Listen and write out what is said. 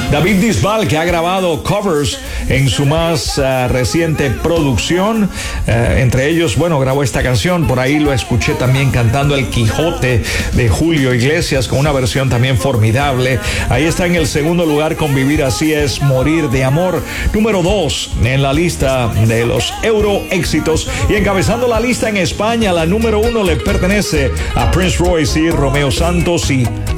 David Bisbal, que ha grabado covers en su más reciente producción, entre ellos, bueno, grabó esta canción, por ahí lo escuché también cantando El Quijote de Julio Iglesias con una versión también formidable. Ahí está en el segundo lugar con Vivir Así Es Morir de Amor, número 2 en la lista de los Euro éxitos, y encabezando la lista en España, la número 1 le pertenece a Prince Royce y Romeo Santos y